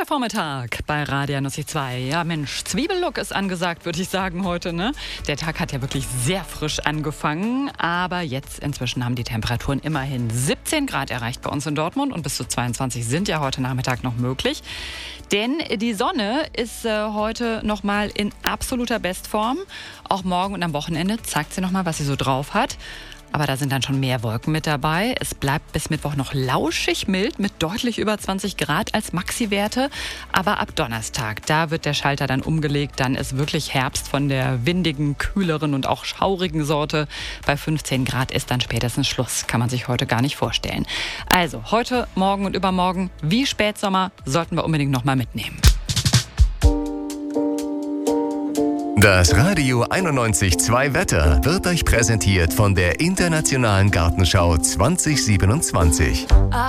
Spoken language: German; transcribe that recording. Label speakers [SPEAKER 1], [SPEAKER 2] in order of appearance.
[SPEAKER 1] Vormittag bei Radio 2. Ja Mensch, Zwiebellook ist angesagt, würde ich sagen heute, ne? Der Tag hat ja wirklich sehr frisch angefangen, aber jetzt inzwischen haben die Temperaturen immerhin 17 Grad erreicht bei uns in Dortmund und bis zu 22 sind ja heute Nachmittag noch möglich. Denn die Sonne ist heute nochmal in absoluter Bestform. Auch morgen und am Wochenende zeigt sie nochmal, was sie so drauf hat. Aber da sind dann schon mehr Wolken mit dabei. Es bleibt bis Mittwoch noch lauschig mild mit deutlich über 20 Grad als Maxi-Werte. Aber ab Donnerstag, da wird der Schalter dann umgelegt. Dann ist wirklich Herbst von der windigen, kühleren und auch schaurigen Sorte. Bei 15 Grad ist dann spätestens Schluss. Kann man sich heute gar nicht vorstellen. Also heute, morgen und übermorgen, wie Spätsommer, sollten wir unbedingt noch mal mitnehmen.
[SPEAKER 2] Das Radio 91.2 Wetter wird euch präsentiert von der Internationalen Gartenschau 2027.